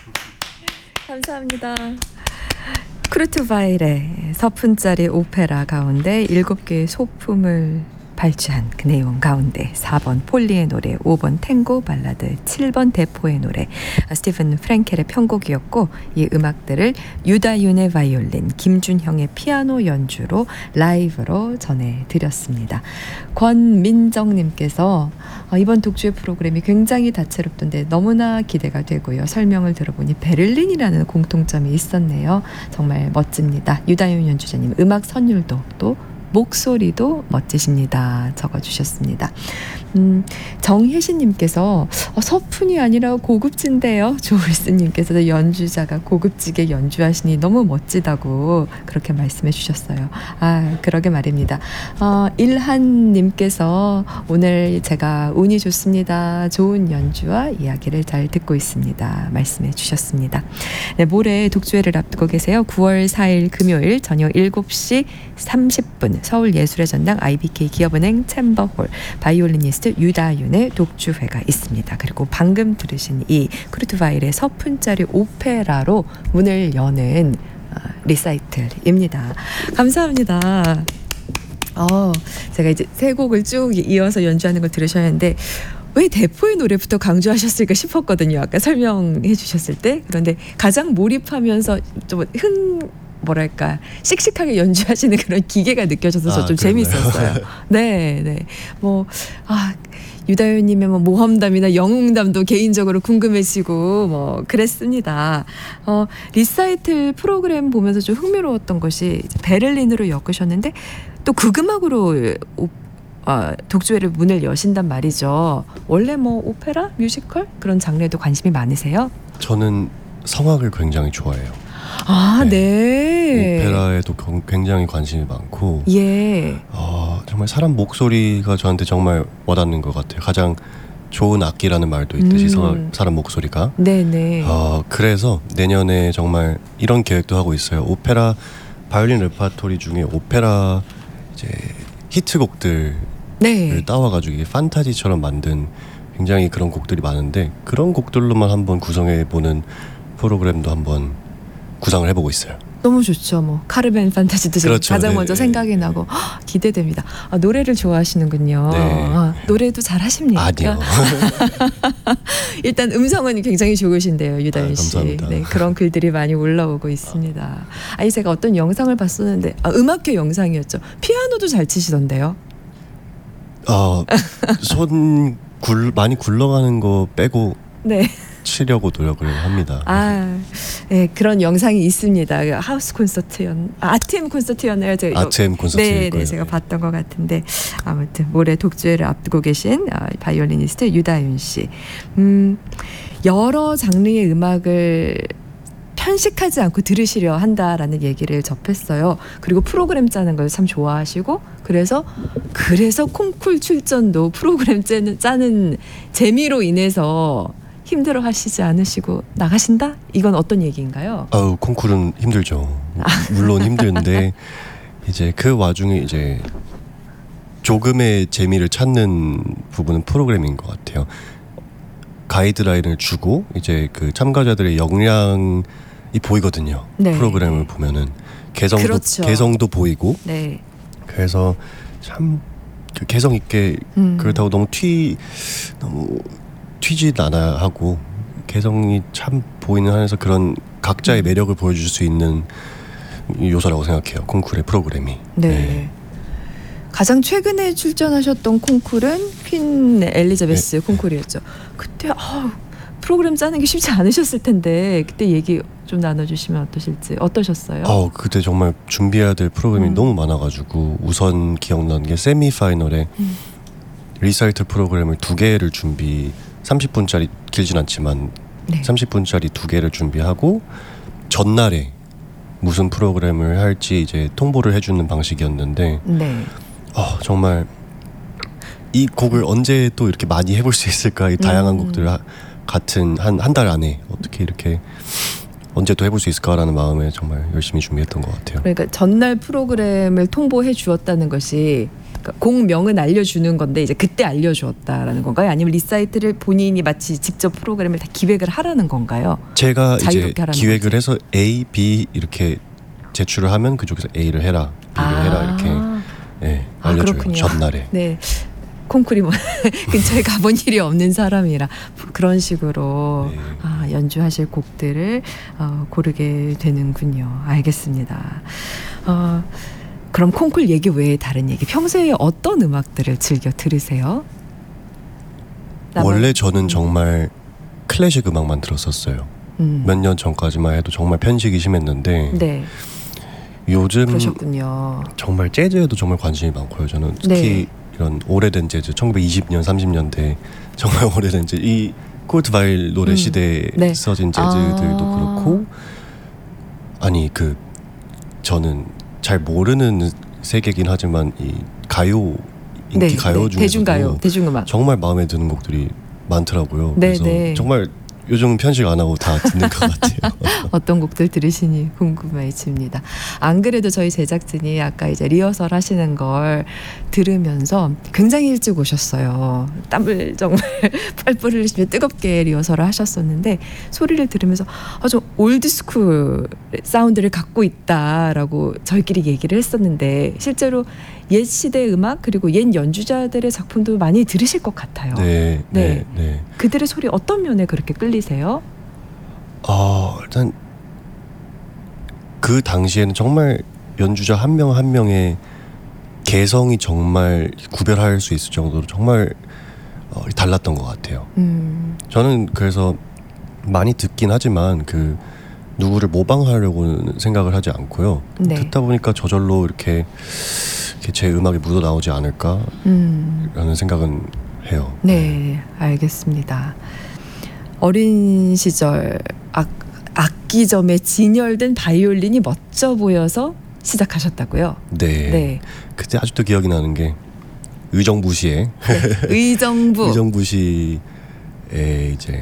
감사합니다. 쿠르트 바일의 서푼짜리 오페라 가운데 7개의 소품을 발주한 그 내용 가운데 4번 폴리의 노래, 5번 탱고 발라드, 7번 대포의 노래, 스티븐 프랭켈의 편곡이었고, 이 음악들을 유다윤의 바이올린, 김준형의 피아노 연주로 라이브로 전해드렸습니다. 권민정님께서 이번 독주의 프로그램이 굉장히 다채롭던데 너무나 기대가 되고요. 설명을 들어보니 베를린이라는 공통점이 있었네요. 정말 멋집니다. 유다윤 연주자님 음악 선율도 또 목소리도 멋지십니다. 적어주셨습니다. 정혜신님께서 서푼이 아니라 고급진데요. 조울스님께서도 연주자가 고급지게 연주하시니 너무 멋지다고 그렇게 말씀해 주셨어요. 그러게 말입니다. 일한님께서 오늘 제가 운이 좋습니다. 좋은 연주와 이야기를 잘 듣고 있습니다. 말씀해 주셨습니다. 네, 모레 독주회를 앞두고 계세요. 9월 4일 금요일 저녁 7시 30분 서울예술의 전당 IBK 기업은행 챔버홀 바이올리니스트 유다윤의 독주회가 있습니다. 그리고 방금 들으신 이 쿠르트바일의 서푼짜리 오페라로 문을 여는 리사이틀입니다. 감사합니다. 제가 이제 세 곡을 쭉 이어서 연주하는 걸 들으셨는데 왜 대포의 노래부터 강조하셨을까 싶었거든요. 아까 설명해 주셨을 때. 그런데 가장 몰입하면서 좀 뭐랄까 씩씩하게 연주하시는 그런 기계가 느껴져서 좀 재미있었어요. 네. 유다윤님의 모험담이나 영웅담도 개인적으로 궁금해지고 그랬습니다. 리사이틀 프로그램 보면서 좀 흥미로웠던 것이 베를린으로 엮으셨는데 또 극음악으로 독주회를 문을 여신단 말이죠. 원래 오페라, 뮤지컬 그런 장르에도 관심이 많으세요? 저는 성악을 굉장히 좋아해요. 네. 오페라에도 굉장히 관심이 많고, 예. 정말 사람 목소리가 저한테 정말 와닿는 것 같아요. 가장 좋은 악기라는 말도 있듯이 사람 목소리가. 네네. 그래서 내년에 정말 이런 계획도 하고 있어요. 오페라 바이올린 레파토리 중에 오페라 이제 히트곡들을 따와가지고 이게 판타지처럼 만든 굉장히 그런 곡들이 많은데 그런 곡들로만 한번 구성해보는 프로그램도 한번 구상을 해보고 있어요. 너무 좋죠. 카르멘 판타지도 그렇죠. 가장 먼저 생각이 나고 기대됩니다. 노래를 좋아하시는군요. 네. 노래도 잘하십니까? 아니요. 일단 음성은 굉장히 좋으신데요, 유다윤 씨. 감사합니다. 네, 그런 글들이 많이 올라오고 있습니다. 제가 어떤 영상을 봤었는데 음악회 영상이었죠. 피아노도 잘 치시던데요. 손 많이 굴러가는 거 빼고 치려고 노력을 합니다. 네, 그런 영상이 있습니다. 하우스 아트엠 콘서트였나요? 아트엠 콘서트일 거예요. 제가 봤던 것 같은데 아무튼 모레 독주회를 앞두고 계신 바이올리니스트 유다윤 씨. 여러 장르의 음악을 편식하지 않고 들으시려 한다라는 얘기를 접했어요. 그리고 프로그램 짜는 걸 참 좋아하시고 그래서 콩쿨 출전도 프로그램 짜는 재미로 인해서 힘들어 하시지 않으시고 나가신다? 이건 어떤 얘기인가요? 콩쿨은 힘들죠. 물론 힘든데 이제 그 와중에 이제 조금의 재미를 찾는 부분은 프로그램인 것 같아요. 가이드라인을 주고 이제 그 참가자들의 역량이 보이거든요. 네. 프로그램을 보면은 그렇죠. 개성도 보이고. 네. 그래서 참 그 개성 있게 그렇다고 너무 튀지 않아 하고 개성이 참 보이는 한에서 그런 각자의 매력을 보여줄 수 있는 요소라고 생각해요. 콩쿨의 프로그램이. 네. 가장 최근에 출전하셨던 콩쿨은 퀸 엘리자베스 콩쿨이었죠. 그때 프로그램 짜는 게 쉽지 않으셨을 텐데 그때 얘기 좀 나눠주시면 어떠셨어요? 그때 정말 준비해야 될 프로그램이 너무 많아가지고 우선 기억나는 게 세미파이널에 리사이틀 프로그램을 2개를 30분짜리 길진 않지만 30분짜리 2개를 준비하고 전날에 무슨 프로그램을 할지 이제 통보를 해주는 방식이었는데 정말 이 곡을 언제 또 이렇게 많이 해볼 수 있을까? 이 다양한 곡들 같은 한 달 안에 어떻게 이렇게 언제 또 해볼 수 있을까라는 마음에 정말 열심히 준비했던 것 같아요. 그러니까 전날 프로그램을 통보해 주었다는 것이 곡명은 알려주는 건데 이제 그때 알려주었다라는 건가요? 아니면 리사이트를 본인이 마치 직접 프로그램을 다 기획을 하라는 건가요? 제가 이제 기획을 거지? 해서 A, B 이렇게 제출을 하면 그쪽에서 A를 해라, B를 해라 이렇게 네, 알려줘요. 전날에. 네. 콩쿠리 뭐 근처에 가본 일이 없는 사람이라 그런 식으로 네. 연주하실 곡들을 고르게 되는군요. 알겠습니다. 그럼 콩쿨 얘기 외에 다른 얘기, 평소에 어떤 음악들을 즐겨 들으세요? 원래 저는 정말 클래식 음악만 들었었어요. 몇 년 전까지만 해도 정말 편식이 심했는데 네. 요즘 그러셨군요. 정말 재즈에도 정말 관심이 많고요. 저는 특히 이런 오래된 재즈, 1920년, 30년대 정말 오래된 재즈, 이 콜트 바일 노래 시대에 써진 재즈들도 그렇고, 아니 저는 잘 모르는 세계긴 하지만 이 가요, 인기 가요 중에서도 대중가요, 대중음악 정말 마음에 드는 곡들이 많더라고요. 네, 그래서 정말 요즘 편식 안 하고 다 듣는 것 같아요. 어떤 곡들 들으시니 궁금해집니다. 안 그래도 저희 제작진이 아까 이제 리허설 하시는 걸 들으면서 굉장히 일찍 오셨어요. 땀을 정말 뻘뻘 흘리시며 뜨겁게 리허설을 하셨었는데 소리를 들으면서 아주 올드스쿨 사운드를 갖고 있다라고 저희끼리 얘기를 했었는데 실제로 옛 시대 음악 그리고 옛 연주자들의 작품도 많이 들으실 것 같아요. 네. 그들의 소리 어떤 면에 그렇게 끌리세요? 일단 그 당시에는 정말 연주자 한 명 한 명의 개성이 정말 구별할 수 있을 정도로 정말 달랐던 것 같아요. 저는 그래서 많이 듣긴 하지만 누구를 모방하려고는 생각을 하지 않고요. 듣다 보니까 저절로 이렇게 제 음악이 묻어 나오지 않을까라는 생각은 해요. 네, 알겠습니다. 어린 시절 악기점에 진열된 바이올린이 멋져 보여서 시작하셨다고요? 네. 그때 아직도 기억이 나는 게 의정부시에 의정부시에 이제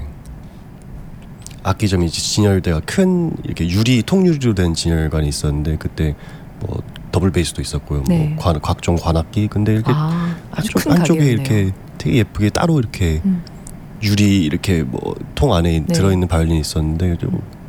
악기점이 진열대가 큰 이렇게 통유리로 된 진열관이 있었는데 그때 뭐 더블 베이스도 있었고요. 뭐 각종 관악기. 근데 이렇게 한쪽에 이렇게 되게 예쁘게 따로 이렇게 유리 이렇게 뭐 통 안에 들어있는 바이올린이 있었는데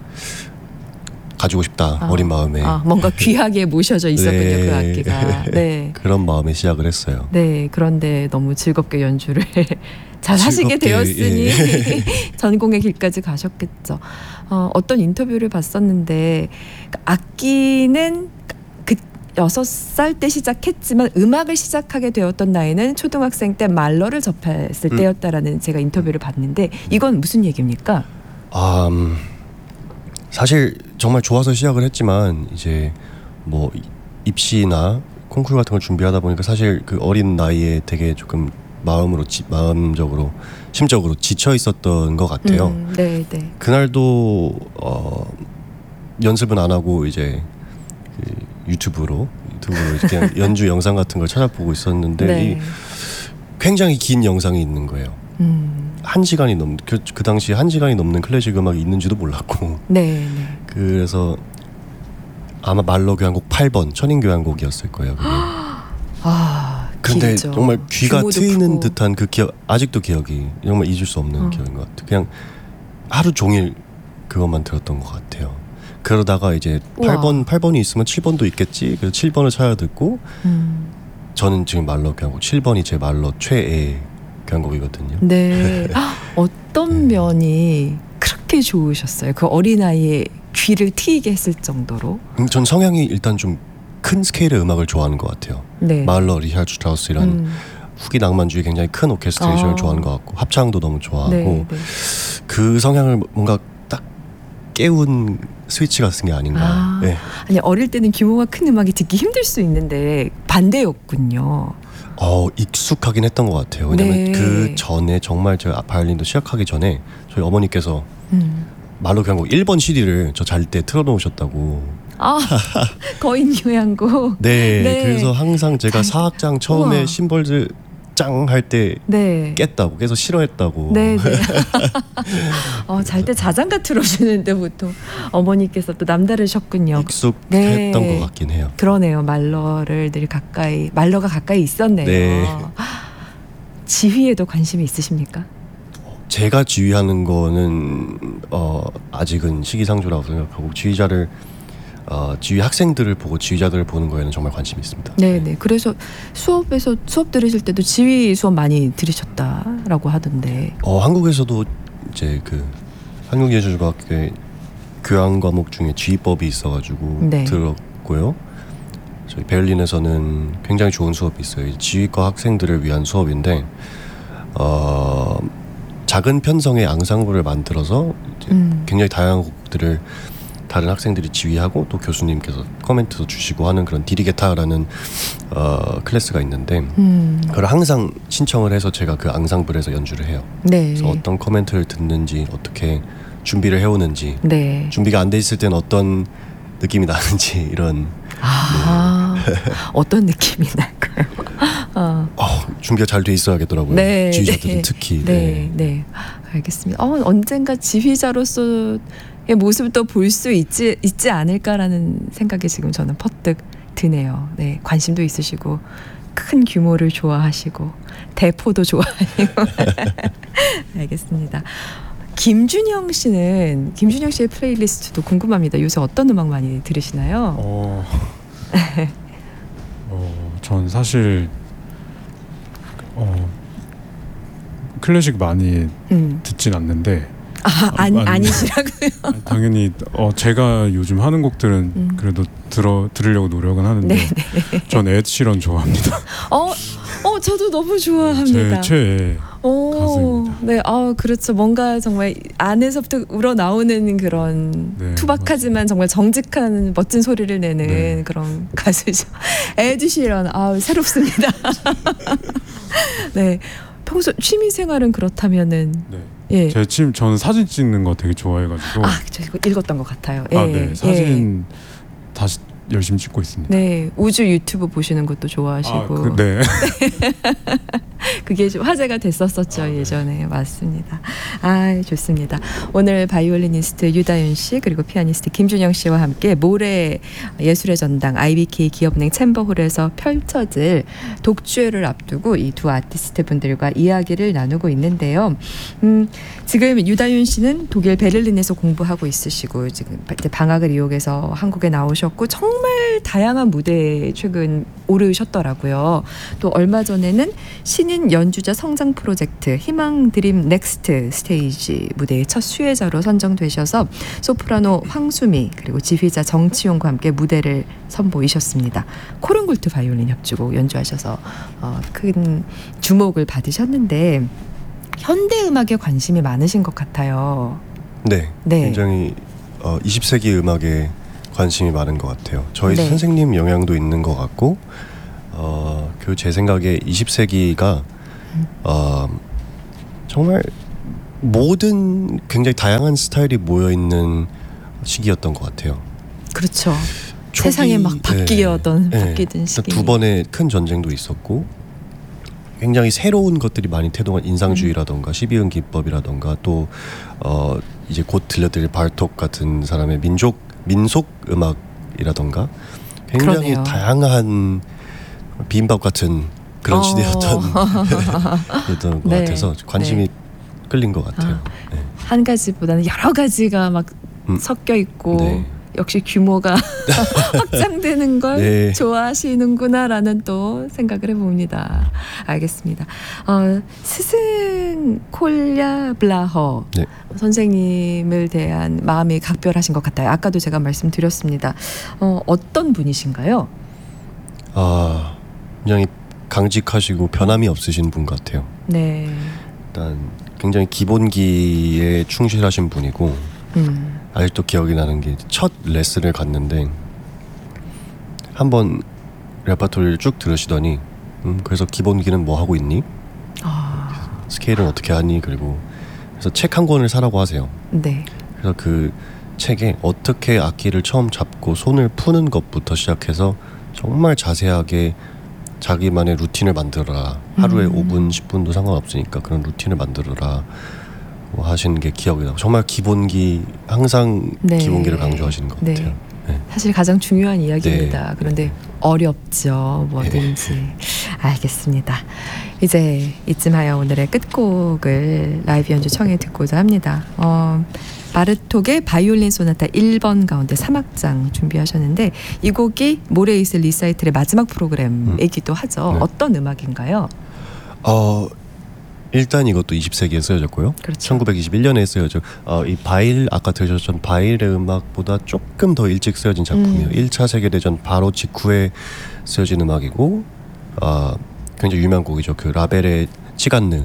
가지고 싶다. 어린 마음에. 뭔가 귀하게 모셔져 있었군요. 그 악기가. 네. 그런 마음에 시작을 했어요. 네. 그런데 너무 즐겁게 연주를 잘 하시게 되었으니 전공의 길까지 가셨겠죠. 어떤 인터뷰를 봤었는데 악기는 6살 때 시작했지만 음악을 시작하게 되었던 나이는 초등학생 때 말러를 접했을 때였다라는 제가 인터뷰를 봤는데 이건 무슨 얘기입니까? 사실 정말 좋아서 시작을 했지만 이제 뭐 입시나 콩쿠르 같은 걸 준비하다 보니까 사실 그 어린 나이에 되게 조금 마음적으로 심적으로 지쳐 있었던 것 같아요. 네. 그날도 연습은 안 하고 이제 유튜브로 그냥 연주 영상 같은 걸 찾아보고 있었는데 굉장히 긴 영상이 있는 거예요. 1시간이 넘는 그 당시에 1시간이 넘는 클래식 음악이 있는지도 몰랐고. 그래서 아마 말러 교향곡 8번 천인교향곡이었을 거예요. 근데 길죠. 정말 귀가 트이는 크고. 듯한 그 기억 아직도 기억이 정말 잊을 수 없는 기억인 것 같아요. 그냥 하루 종일 그것만 들었던 것 같아요. 그러다가 이제 8번이 있으면 7번도 있겠지. 그래서 7번을 찾아 듣고 저는 지금 말러 교향곡 7번이 제 말러 최애 교향곡이거든요. 네. 어떤 면이 그렇게 좋으셨어요? 그 어린아이의 귀를 트이게 했을 정도로? 전 성향이 일단 좀 큰 스케일의 음악을 좋아하는 것 같아요. 말러, 리하르트 슈트라우스 이런 후기 낭만주의 굉장히 큰 오케스트레이션을 좋아하는 것 같고 합창도 너무 좋아하고 그 성향을 뭔가 딱 깨운 스위치 같은 게 아닌가. 아니 어릴 때는 규모가 큰 음악이 듣기 힘들 수 있는데 반대였군요. 익숙하긴 했던 것 같아요. 왜냐면 그 전에 정말 제가 바이올린도 시작하기 전에 저희 어머니께서 말러 교향곡 1번 CD를 저 잘 때 틀어놓으셨다고. 거인 교향곡. 네. 그래서 항상 제가 사악장 처음에 심벌들 짱 할 때 네. 깼다고 계속 싫어했다고. 네. 잘 때 자장가 틀어주는데 보통 어머니께서 또 남다르셨군요. 익숙했던 네. 것 같긴 해요. 그러네요. 말러가 가까이 있었네요. 네. 지휘에도 관심이 있으십니까? 제가 지휘하는 거는 아직은 시기상조라고 생각하고 지휘 학생들을 보고 지휘자들을 보는 거에는 정말 관심이 있습니다. 네네. 그래서 수업 들으실 때도 지휘 수업 많이 들으셨다라고 하던데. 한국에서도 이제 그 한국예술과학교에 교양 과목 중에 지휘법이 있어가지고 네. 들었고요. 저희 베를린에서는 굉장히 좋은 수업이 있어요. 지휘과 학생들을 위한 수업인데 작은 편성의 앙상블을 만들어서 이제 굉장히 다양한 곡들을 다른 학생들이 지휘하고 또 교수님께서 코멘트도 주시고 하는 그런 디리게타라는 클래스가 있는데 그걸 항상 신청을 해서 제가 그 앙상블에서 연주를 해요. 네. 그래서 어떤 코멘트를 듣는지 어떻게 준비를 해오는지 네. 준비가 안 돼 있을 때는 어떤 느낌이 나는지 이런 어떤 느낌이 날까요? 준비가 잘 돼 있어야겠더라고요. 네, 지휘자들은 네, 특히. 네. 알겠습니다. 언젠가 지휘자로서의 모습도 볼 수 있지 않을까라는 생각이 지금 저는 퍼뜩 드네요. 네, 관심도 있으시고 큰 규모를 좋아하시고 대포도 좋아하시고. 알겠습니다. 김준영 씨의 플레이리스트도 궁금합니다. 요새 어떤 음악 많이 들으시나요? 전 사실 클래식 많이 듣진 않는데 아니시라고요? 당연히 제가 요즘 하는 곡들은 그래도 들으려고 노력은 하는데 전 에드 시런 좋아합니다. 저도 너무 좋아합니다. 제 최애 가수입니다. 네, 그렇죠. 뭔가 정말 안에서부터 우러나오는 그런 투박하지만 정말 정직한 멋진 소리를 내는 그런 가수죠. 에드 시런, 새롭습니다. 네, 평소 취미 생활은 그렇다면은 예. 저는 사진 찍는 거 되게 좋아해가지고. 저 이거 읽었던 것 같아요. 네, 사진 다시 열심히 찍고 있습니다. 네, 우주 유튜브 보시는 것도 좋아하시고. 네. 그게 좀 화제가 됐었었죠. 예전에. 맞습니다. 좋습니다. 오늘 바이올리니스트 유다윤 씨 그리고 피아니스트 김준영 씨와 함께 모레 예술의 전당 IBK 기업은행 챔버홀에서 펼쳐질 독주회를 앞두고 이 두 아티스트 분들과 이야기를 나누고 있는데요. 지금 유다윤 씨는 독일 베를린에서 공부하고 있으시고 지금 이제 방학을 이용해서 한국에 나오셨고 정말 다양한 무대에 최근 오르셨더라고요. 또 얼마 전에는 신인 연주자 성장 프로젝트 희망 드림 넥스트 스테이지 무대의 첫 수혜자로 선정되셔서 소프라노 황수미 그리고 지휘자 정치용과 함께 무대를 선보이셨습니다. 코른골트 바이올린 협주곡 연주하셔서 큰 주목을 받으셨는데 현대 음악에 관심이 많으신 것 같아요. 네. 굉장히 20세기 음악에 관심이 많은 것 같아요. 저희 선생님 영향도 있는 것 같고 제 생각에 20세기가 정말 모든 굉장히 다양한 스타일이 모여있는 시기였던 것 같아요. 그렇죠. 세상이 막 바뀌던 시기. 두 번의 큰 전쟁도 있었고 굉장히 새로운 것들이 많이 태동한 인상주의라던가 12은 기법이라던가 또 이제 곧 들려드릴 바르톡 같은 사람의 민속 음악이라던가 굉장히 그러네요. 다양한 비빔밥 같은 그런 시대였던 것 같아서 관심이 끌린 것 같아요. 한 가지보다는 여러 가지가 막 섞여 있고 역시 규모가 확장되는 걸 좋아하시는구나라는 또 생각을 해봅니다. 알겠습니다. 스승 콜야 블라허 선생님을 대한 마음이 각별하신 것 같아요. 아까도 제가 말씀드렸습니다. 어떤 분이신가요? 굉장히 강직하시고 변함이 없으신 분 같아요. 네. 일단 굉장히 기본기에 충실하신 분이고 아직도 기억이 나는 게 첫 레슨을 갔는데 한번 레퍼토리를 쭉 들으시더니 그래서 기본기는 뭐 하고 있니? 스케일은 어떻게 하니? 그래서 책 한 권을 사라고 하세요. 네. 그래서 그 책에 어떻게 악기를 처음 잡고 손을 푸는 것부터 시작해서 정말 자세하게 자기만의 루틴을 만들어라. 하루에 5분, 10분도 상관없으니까 그런 루틴을 만들어라. 뭐 하신 게 기억이 나고 정말 기본기 항상 네. 기본기를 강조하시는 것 네. 같아요. 네. 사실 가장 중요한 이야기입니다. 네. 그런데 네. 어렵죠. 뭐든지. 네. 알겠습니다. 이제 이쯤하여 오늘의 끝곡을 라이브 연주 청해 듣고자 합니다. 바르톡의 바이올린 소나타 1번 가운데 3악장 준비하셨는데 이 곡이 모레 있을 리사이틀의 마지막 프로그램이기도 하죠. 네. 어떤 음악인가요? 일단 이것도 20세기에 쓰여졌고요. 그렇죠. 1921년에 쓰여져. 이 바일 아까 들으셨던 바일의 음악보다 조금 더 일찍 쓰여진 작품이에요. 1차 세계대전 바로 직후에 쓰여진 음악이고 굉장히 유명한 곡이죠. 그 라벨의 치간느를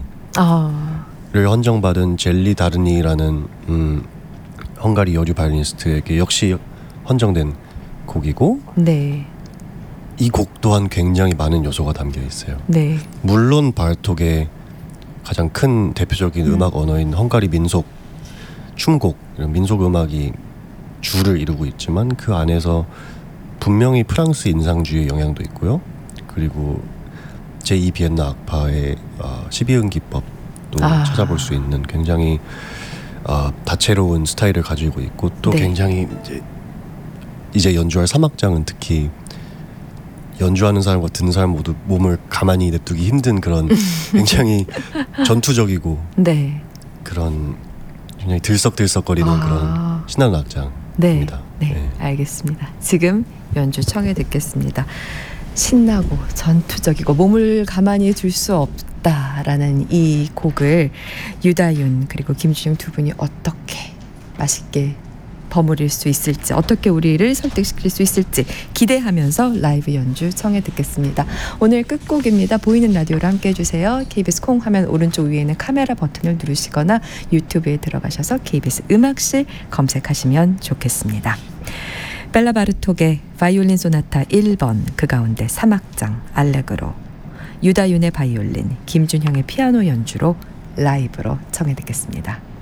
헌정받은 젤리 다르니라는 헝가리 여류 바이올리니스트에게 역시 헌정된 곡이고 네. 이 곡 또한 굉장히 많은 요소가 담겨 있어요. 네. 물론 바르톡의 가장 큰 대표적인 음악 언어인 헝가리 민속 춤곡 이런 민속 음악이 주를 이루고 있지만 그 안에서 분명히 프랑스 인상주의의 영향도 있고요. 그리고 제2 비엔나 악파의 12음기법도 찾아볼 수 있는 굉장히 다채로운 스타일을 가지고 있고 또 네. 굉장히 이제 연주할 3악장은 특히 연주하는 사람과 듣는 사람 모두 몸을 가만히 냅두기 힘든 그런 굉장히 전투적이고 네. 그런 굉장히 들썩들썩거리는 그런 신나는 악장입니다. 네. 네. 알겠습니다. 지금 연주 청해 듣겠습니다. 신나고 전투적이고 몸을 가만히 둘 수 없다라는 이 곡을 유다윤 그리고 김준영 두 분이 어떻게 맛있게 버무릴 수 있을지 어떻게 우리를 설득시킬 수 있을지 기대하면서 라이브 연주 청해 듣겠습니다. 오늘 끝곡입니다. 보이는 라디오로 함께해 주세요. KBS 콩 화면 오른쪽 위에 있는 카메라 버튼을 누르시거나 유튜브에 들어가셔서 KBS 음악실 검색하시면 좋겠습니다. 벨라 바르톡의 바이올린 소나타 1번 그 가운데 3악장 알레그로 유다윤의 바이올린 김준형의 피아노 연주로 라이브로 청해 듣겠습니다.